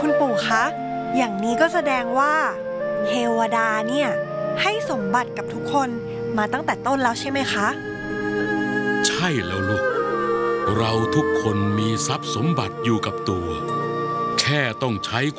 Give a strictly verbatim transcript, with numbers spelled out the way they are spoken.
คุณปู่คะอย่างนี้ก็แสดงว่าเทวดาเนี่ยให้สมบัติกับทุกคนมาตั้งแต่ต้นแล้วใช่ไหมคะใช่แล้วลูกเราทุกคนมีทรัพย์สมบัติอยู่กับตัวแค่ต้องใช้